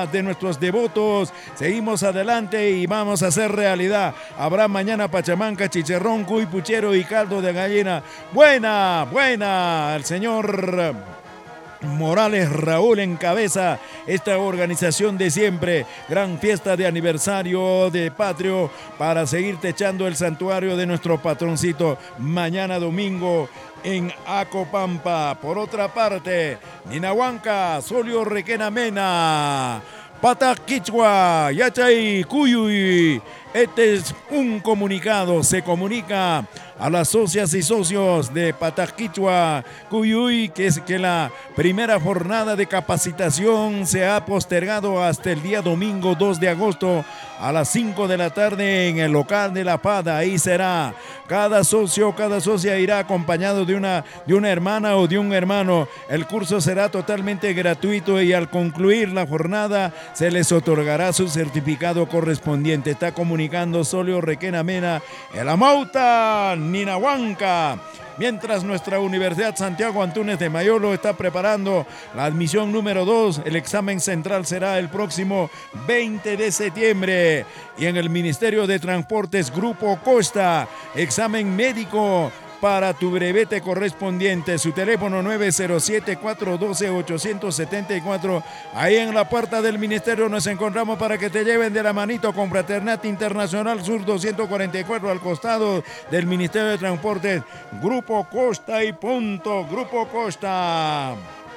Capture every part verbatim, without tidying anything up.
más de nuestros devotos. Seguimos adelante y vamos a hacer realidad. Habrá mañana pachamanca, chicharrón, cuy, puchero y caldo de gallina. Buena, buena. El señor Morales Raúl encabeza esta organización de siempre. Gran fiesta de aniversario de Patrio para seguir techando el santuario de nuestro patroncito mañana domingo en Acopampa. Por otra parte, Ninahuanca, Solio Requena Mena, Patak Quichua, Yachay, Cuyuy. Este es un comunicado, se comunica a las socias y socios de Patak Quichua, Cuyuy, que es que la primera jornada de capacitación se ha postergado hasta el día domingo dos de agosto a las cinco de la tarde en el local de La Pada. Ahí será. Cada socio, cada socia irá acompañado de una, de una hermana o de un hermano. El curso será totalmente gratuito y al concluir la jornada se les otorgará su certificado correspondiente. Está comunicando Solio Requena Mena, el Amauta, Ninahuanca. Mientras nuestra Universidad Santiago Antúnez de Mayolo está preparando la admisión número dos, el examen central será el próximo veinte de septiembre. Y en el Ministerio de Transportes, Grupo Costa, examen médico para tu brevete correspondiente. Su teléfono nueve cero siete, cuatro uno dos, ocho siete cuatro. Ahí en la puerta del ministerio nos encontramos para que te lleven de la manito con Fraternidad Internacional Sur doscientos cuarenta y cuatro al costado del Ministerio de Transportes. Grupo Costa y punto. Grupo Costa.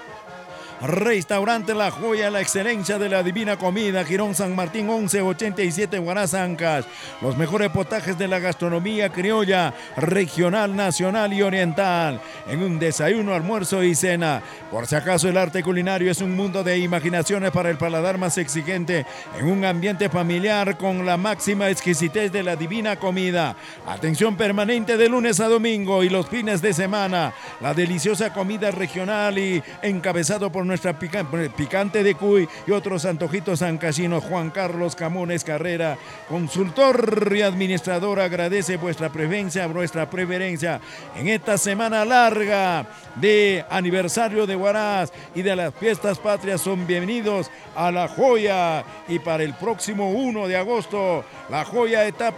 Restaurante La Joya, la excelencia de la divina comida, Girón San Martín once ochenta y siete, Huaraz, Ancash. Los mejores potajes de la gastronomía criolla, regional, nacional y oriental, en un desayuno, almuerzo y cena. Por si acaso, el arte culinario es un mundo de imaginaciones para el paladar más exigente, en un ambiente familiar con la máxima exquisitez de la divina comida. Atención permanente de lunes a domingo y los fines de semana. La deliciosa comida regional y encabezado por nuestra picante, picante de cuy y otros antojitos ancasinos. Juan Carlos Camones Carrera, consultor y administrador, agradece vuestra preferencia, vuestra preferencia en esta semana larga de aniversario de Huaraz y de las fiestas patrias. Son bienvenidos a La Joya, y para el próximo uno de agosto La Joya está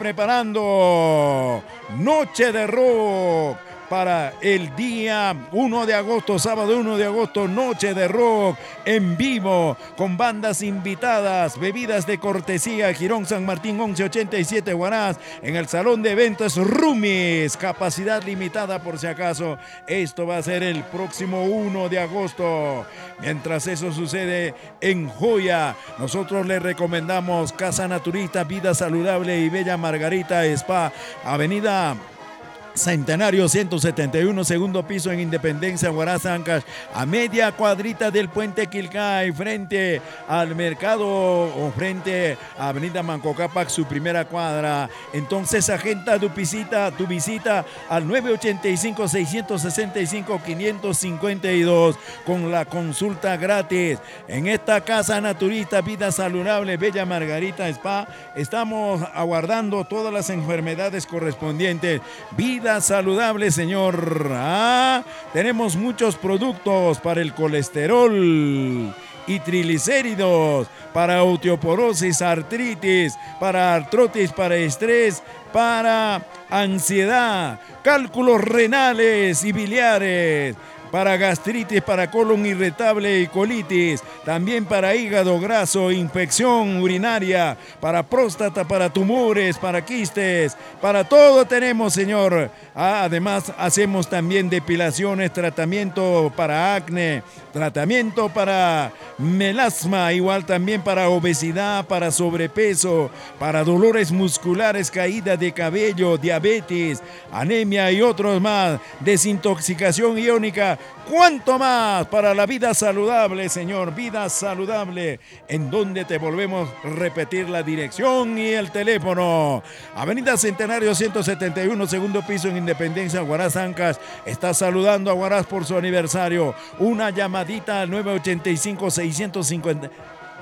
preparando Noche de Rock. Para el día uno de agosto, sábado uno de agosto, Noche de Rock en vivo con bandas invitadas, bebidas de cortesía, Girón San Martín once ochenta y siete, Huaraz, en el Salón de Eventos Rumis, capacidad limitada por si acaso. Esto va a ser el próximo uno de agosto. Mientras eso sucede en Joya, nosotros le recomendamos Casa Naturista, Vida Saludable y Bella Margarita Spa, Avenida Centenario ciento setenta y uno, segundo piso en Independencia, Huaraz, Ancash, a media cuadrita del puente Quilcay, frente al mercado o frente a Avenida Manco Cápac, su primera cuadra. Entonces agenda tu visita, tu visita al nueve ochenta y cinco, seiscientos sesenta y cinco, quinientos cincuenta y dos con la consulta gratis. En esta Casa Naturista, Vida Saludable, Bella Margarita Spa, estamos aguardando todas las enfermedades correspondientes. Vida saludable, señor. Ah, tenemos muchos productos para el colesterol y triglicéridos, para osteoporosis, artritis, para artrosis, para estrés, para ansiedad, cálculos renales y biliares, para gastritis, para colon irritable y colitis, también para hígado graso, infección urinaria, para próstata, para tumores, para quistes, para todo tenemos, señor. Ah, además, hacemos también depilaciones, tratamiento para acné, tratamiento para melasma, igual también para obesidad, para sobrepeso, para dolores musculares, caída de cabello, diabetes, anemia y otros más, desintoxicación iónica. ¿Cuánto más para la vida saludable, señor? Vida saludable, en donde te volvemos a repetir la dirección y el teléfono. Avenida Centenario ciento setenta y uno, segundo piso en Independencia, Huaraz, Ancash. Está saludando a Huaraz por su aniversario. Una llamadita al nueve ochenta y cinco, seiscientos cincuenta.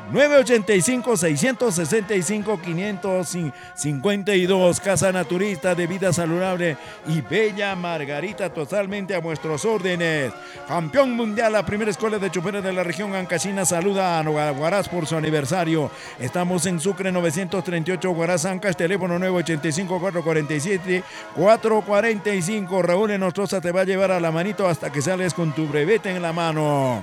nueve ocho cinco, seis seis cinco, cinco cinco dos. Casa Naturista de Vida Saludable y Bella Margarita, totalmente a vuestros órdenes. Campeón mundial, la primera escuela de choferes de la región Ancashina saluda a Huaraz por su aniversario. Estamos en Sucre novecientos treinta y ocho, Huaraz, Ancash, teléfono nueve ocho cinco, cuatro cuatro siete, cuatro cuatro cinco. Raúl Enostroza te va a llevar a la manito hasta que sales con tu brevete en la mano.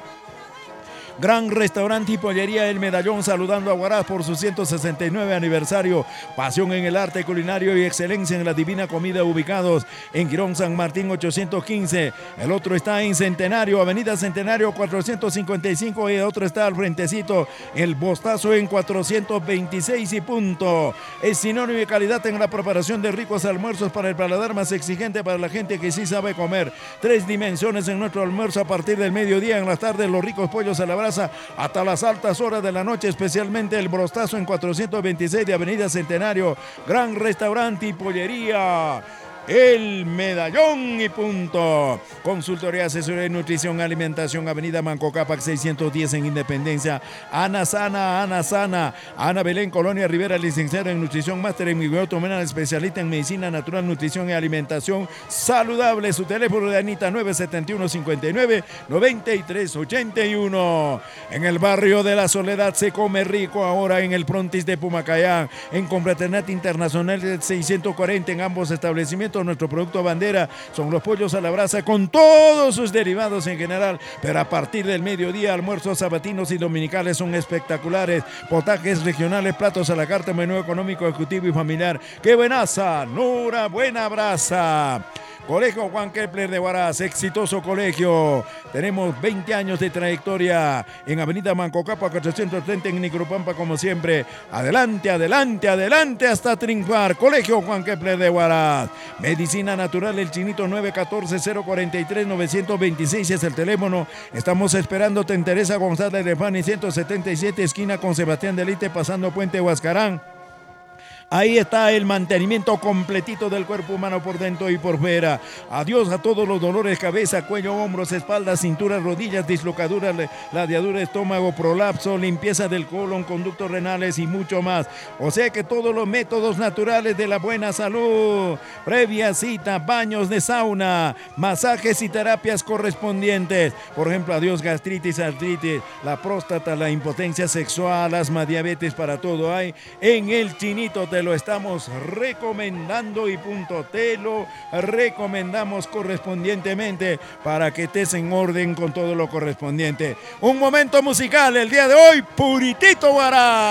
Gran Restaurante y Pollería El Medallón saludando a Huaraz por su ciento sesenta y nueve aniversario. Pasión en el arte culinario y excelencia en la divina comida, ubicados en Girón San Martín ochocientos quince. El otro está en Centenario, Avenida Centenario cuatrocientos cincuenta y cinco, y el otro está al frentecito, El Bostazo en cuatrocientos veintiséis y punto. Es sinónimo de calidad en la preparación de ricos almuerzos para el paladar más exigente, para la gente que sí sabe comer. Tres dimensiones en nuestro almuerzo a partir del mediodía, en las tardes los ricos pollos a la hasta las altas horas de la noche, especialmente el Brostazo en cuatrocientos veintiséis de Avenida Centenario. Gran Restaurante y Pollería El Medallón y punto. Consultoría, asesoría y nutrición, alimentación, Avenida Manco Cápac seiscientos diez en Independencia. Ana Sana, Ana Sana, Ana Belén Colonia Rivera, licenciada en nutrición, máster en microbiota, especialista en medicina natural, nutrición y alimentación saludable. Su teléfono de Anita nueve siete uno, cinco nueve, nueve tres ocho uno. En el barrio de La Soledad se come rico ahora en el Prontis de Pumacayán, en Confraternidad Internacional seiscientos cuarenta. En ambos establecimientos nuestro producto bandera son los pollos a la brasa con todos sus derivados en general, pero a partir del mediodía almuerzos sabatinos y dominicales son espectaculares. Potajes regionales, platos a la carta, menú económico, ejecutivo y familiar. ¡Qué buenaza! ¡Nura, buena brasa! Colegio Juan Kepler de Huaraz, exitoso colegio. Tenemos veinte años de trayectoria en Avenida Manco Cápac cuatrocientos treinta en Nicropampa, como siempre. Adelante, adelante, adelante hasta triunfar. Colegio Juan Kepler de Huaraz. Medicina Natural El Chinito nueve uno cuatro, cero cuatro tres, nueve dos seis es el teléfono. Estamos esperándote en Teresa González de Fani ciento setenta y siete, esquina con Sebastián Delite, pasando Puente Huascarán. Ahí está el mantenimiento completito del cuerpo humano por dentro y por fuera. Adiós a todos los dolores, cabeza, cuello, hombros, espalda, cintura, rodillas, dislocaduras, ladeadura, estómago, prolapso, limpieza del colon, conductos renales y mucho más. O sea que todos los métodos naturales de la buena salud. Previa cita, baños de sauna, masajes y terapias correspondientes. Por ejemplo, adiós gastritis, artritis, la próstata, la impotencia sexual, asma, diabetes, para todo hay en El Chinito. Te lo estamos recomendando y punto, te lo recomendamos correspondientemente para que estés en orden con todo lo correspondiente. Un momento musical el día de hoy, Puritito Huaraz.